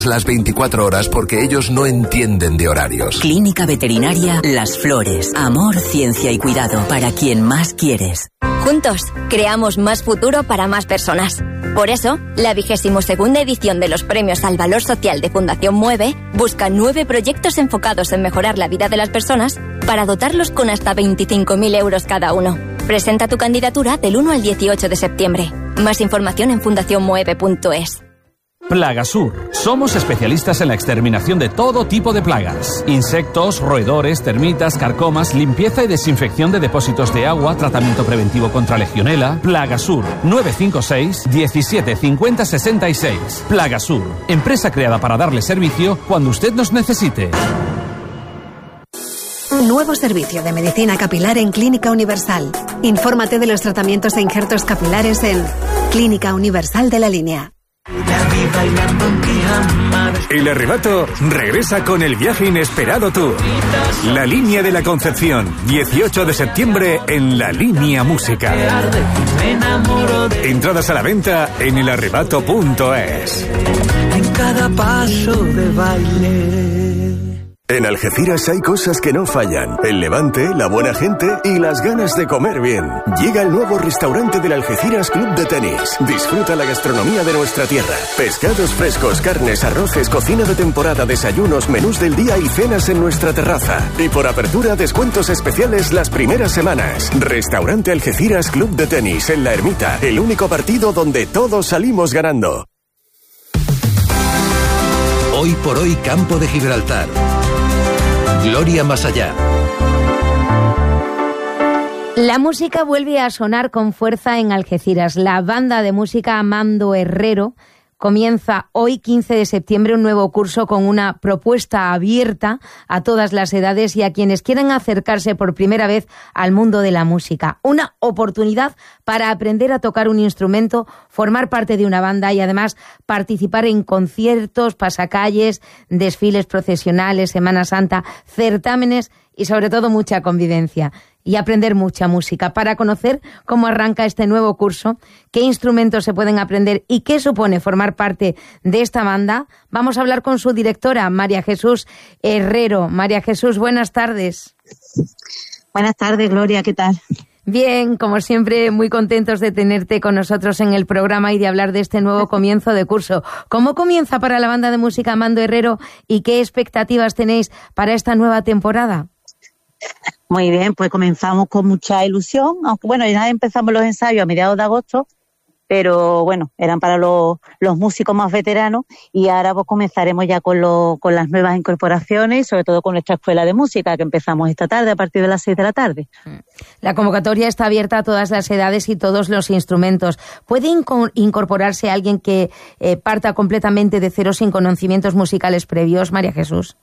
las 24 horas porque ellos no entienden de horarios. Clínica Veterinaria Las Flores. Amor, ciencia y cuidado para quien más quieres. Juntos, creamos más futuro para más personas. Por eso, la 22ª edición de los Premios al Valor Social de Fundación Mueve busca 9 proyectos enfocados en mejorar la vida de las personas para dotarlos con hasta 25.000 euros cada uno. Presenta tu candidatura del 1 al 18 de septiembre. Más información en fundacionmueve.es. Plagasur. Somos especialistas en la exterminación de todo tipo de plagas. Insectos, roedores, termitas, carcomas, limpieza y desinfección de depósitos de agua, tratamiento preventivo contra legionela. Plagasur. 956 17 50 66. Plagasur. Empresa creada para darle servicio cuando usted nos necesite. Nuevo servicio de medicina capilar en Clínica Universal. Infórmate de los tratamientos e injertos capilares en Clínica Universal de la Línea. El Arrebato regresa con el viaje inesperado tour. La Línea de la Concepción, 18 de septiembre en La Línea Música. Entradas a la venta en elarrebato.es. En cada paso de baile. En Algeciras hay cosas que no fallan. El levante, la buena gente y las ganas de comer bien. Llega el nuevo restaurante del Algeciras Club de Tenis. Disfruta la gastronomía de nuestra tierra. Pescados frescos, carnes, arroces, cocina de temporada, desayunos, menús del día y cenas en nuestra terraza. Y por apertura, descuentos especiales las primeras semanas. Restaurante Algeciras Club de Tenis en La Ermita. El único partido donde todos salimos ganando. Hoy por hoy, Campo de Gibraltar. Gloria más allá. La música vuelve a sonar con fuerza en Algeciras. La banda de música Amando Herrero comienza hoy, 15 de septiembre, un nuevo curso con una propuesta abierta a todas las edades y a quienes quieran acercarse por primera vez al mundo de la música. Una oportunidad para aprender a tocar un instrumento, formar parte de una banda y además participar en conciertos, pasacalles, desfiles procesionales, Semana Santa, certámenes y sobre todo mucha convivencia. Y aprender mucha música. Para conocer cómo arranca este nuevo curso, qué instrumentos se pueden aprender y qué supone formar parte de esta banda, vamos a hablar con su directora, María Jesús Herrero. María Jesús, buenas tardes. Buenas tardes, Gloria, ¿qué tal? Bien, como siempre, muy contentos de tenerte con nosotros en el programa y de hablar de este nuevo comienzo de curso. ¿Cómo comienza para la banda de música Amando Herrero y qué expectativas tenéis para esta nueva temporada? Muy bien, pues comenzamos con mucha ilusión, aunque bueno, ya empezamos los ensayos a mediados de agosto, pero bueno, eran para los músicos más veteranos y ahora pues comenzaremos ya con las nuevas incorporaciones y sobre todo con nuestra escuela de música que empezamos esta tarde a partir de las 6 de la tarde. La convocatoria está abierta a todas las edades y todos los instrumentos. ¿Puede incorporarse alguien que parta completamente de cero sin conocimientos musicales previos, María Jesús?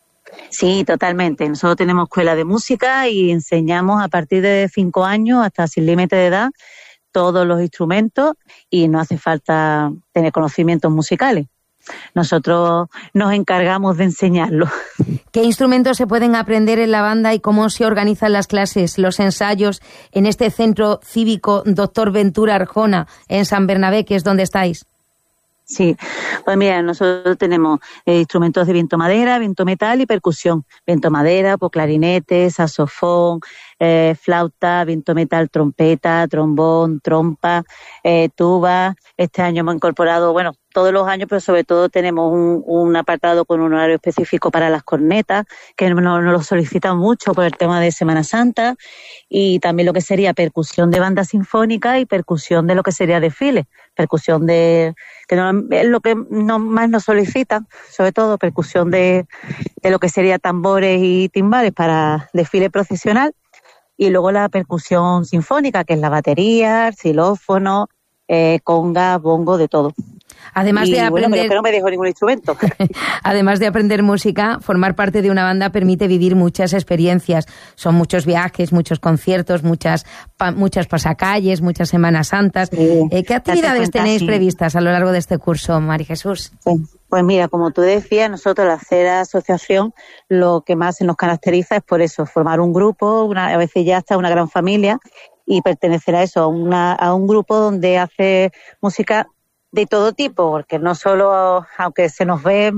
Sí, totalmente. Nosotros tenemos escuela de música y enseñamos a partir de 5 años hasta sin límite de edad todos los instrumentos y no hace falta tener conocimientos musicales. Nosotros nos encargamos de enseñarlo. ¿Qué instrumentos se pueden aprender en la banda y cómo se organizan las clases, los ensayos en este centro cívico Doctor Ventura Arjona en San Bernabé, que es donde estáis? Sí, pues mira, nosotros tenemos instrumentos de viento madera, viento metal y percusión. Viento madera, pues clarinete, saxofón, flauta, viento metal, trompeta, trombón, trompa, tuba. Este año hemos incorporado, bueno, todos los años, pero sobre todo tenemos un apartado con un horario específico para las cornetas, que nos lo solicitan mucho por el tema de Semana Santa, y también lo que sería percusión de banda sinfónica y percusión de lo que sería desfile. Percusión que es lo que más nos solicitan, sobre todo percusión de lo que sería tambores y timbales para desfile procesional, y luego la percusión sinfónica, que es la batería, xilófono, conga, bongo, de todo. Además de aprender... Bueno, que no me dejo ningún instrumento. Además de aprender música, formar parte de una banda permite vivir muchas experiencias. Son muchos viajes, muchos conciertos, muchas pasacalles, muchas Semanas Santas. Sí, ¿Qué actividades tenéis previstas a lo largo de este curso, María Jesús? Pues mira, como tú decías, nosotros la CERA Asociación lo que más nos caracteriza es por eso, formar un grupo, a veces ya hasta una gran familia, y pertenecer a eso, a un grupo donde hace música de todo tipo, porque no solo, aunque se nos ve